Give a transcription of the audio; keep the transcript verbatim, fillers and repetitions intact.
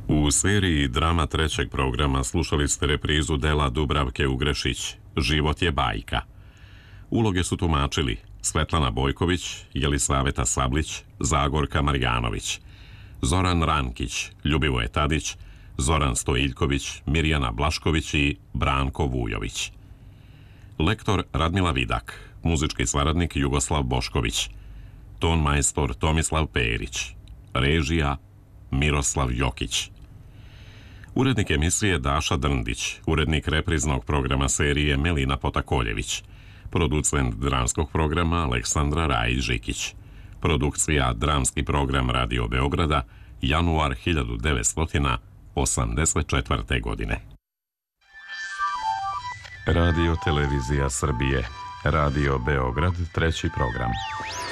U seriji drama trećeg programa slušali ste reprizu dela Dubravke Ugrešić Život je bajka. Uloge su tumačili Svetlana Bojković, Jelisaveta Sablić, Zagorka Marjanović, Zoran Rankić, Ljubivoje Tadić, Zoran Stojiljković, Mirjana Blašković i Branko Vujović. Lektor Radmila Vidak, muzički saradnik Jugoslav Bošković, ton majstor Tomislav Perić, režija Miroslav Jokić. Urednik emisije Daša Drndić, urednik repriznog programa serije Melina Potakoljević, producent dramskog programa Aleksandra Rajić-Žikić, produkcija dramski program Radio Beograda, januar hiljadu devetsto osamdeset četvrte. godine. Radio Televizija Srbije, Radio Beograd, treći program.